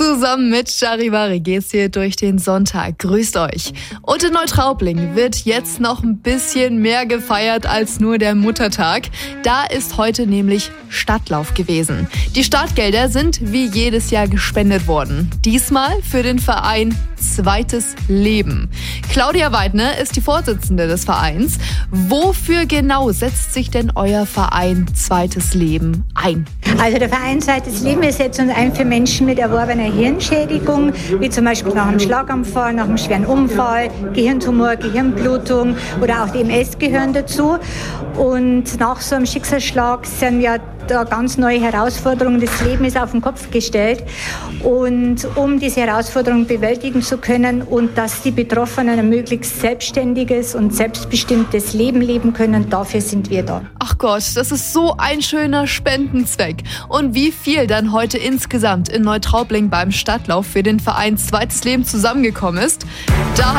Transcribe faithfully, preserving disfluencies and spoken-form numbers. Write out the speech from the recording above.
Zusammen mit Charivari geht's hier durch den Sonntag. Grüßt euch. Und in Neutraubling wird jetzt noch ein bisschen mehr gefeiert als nur der Muttertag. Da ist heute nämlich Stadtlauf gewesen. Die Startgelder sind wie jedes Jahr gespendet worden. Diesmal für den Verein Zweites Leben. Claudia Weidner ist die Vorsitzende des Vereins. Wofür genau setzt sich denn euer Verein Zweites Leben ein? Also der Verein Zweites Leben, wir setzen uns ein für Menschen mit erworbener Hirnschädigung, wie zum Beispiel nach einem Schlaganfall, nach einem schweren Unfall, Gehirntumor, Gehirnblutung oder auch die M S gehören dazu. Und nach so einem Schicksalsschlag sind ja da ganz neue Herausforderungen. Das Leben ist auf den Kopf gestellt. Und um diese Herausforderungen bewältigen zu können und dass die Betroffenen ein möglichst selbstständiges und selbstbestimmtes Leben leben können, dafür sind wir da. Ach Gott, das ist so ein schöner Spendenzweck. Und wie viel dann heute insgesamt in Neutraubling beim Stadtlauf für den Verein Zweites Leben zusammengekommen ist, da